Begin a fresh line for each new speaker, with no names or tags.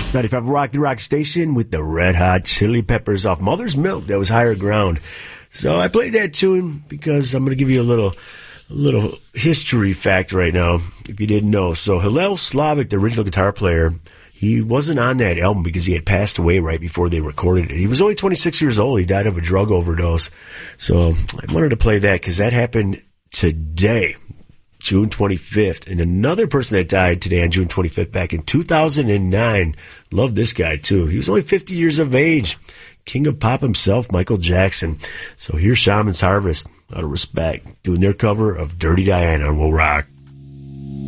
95 Rock the Rock Station with the Red Hot Chili Peppers off Mother's Milk. That was Higher Ground. So I played that tune because I'm going to give you a little history fact right now, if you didn't know. So Hillel Slavic, the original guitar player, he wasn't on that album because he had passed away right before they recorded it. He was only 26 years old. He died of a drug overdose. So I wanted to play that because that happened today, June 25th. And another person that died today on June 25th back in 2009. Love this guy, too. He was only 50 years of age. King of pop himself, Michael Jackson. So here's Shaman's Harvest, out of respect, doing their cover of Dirty Diana on Will Rock.